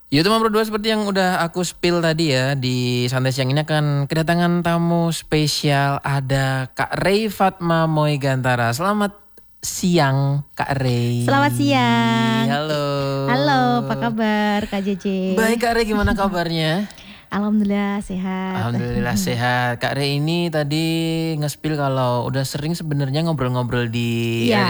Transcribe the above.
Ya teman berdua, seperti yang udah aku spill tadi ya, di santai siang ini akan kedatangan tamu spesial, ada Kak Rey Fatma Moegantara. Selamat siang Kak Rey. Selamat siang. Halo. Halo, apa kabar Kak JJ? Baik Kak Rey, gimana kabarnya? Alhamdulillah sehat. Alhamdulillah sehat. Kak Rey ini tadi nge-spill kalau udah sering sebenarnya ngobrol-ngobrol di Iya.